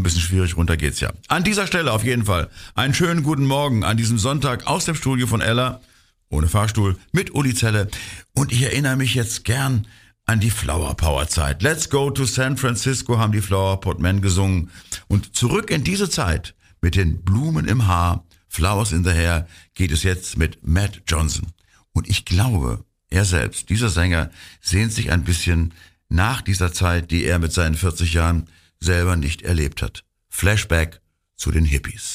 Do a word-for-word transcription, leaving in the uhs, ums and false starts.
ein bisschen schwierig, runter geht's ja. An dieser Stelle auf jeden Fall einen schönen guten Morgen an diesem Sonntag aus dem Studio von Ella, ohne Fahrstuhl, mit Uli Zelle. Und ich erinnere mich jetzt gern an die Flower Power Zeit. Let's go to San Francisco haben die Flower Pot Men gesungen. Und zurück in diese Zeit mit den Blumen im Haar, Flowers in the Hair, geht es jetzt mit Matt Johnson. Und ich glaube, er selbst, dieser Sänger, sehnt sich ein bisschen nach dieser Zeit, die er mit seinen vierzig Jahren selber nicht erlebt hat. Flashback zu den Hippies.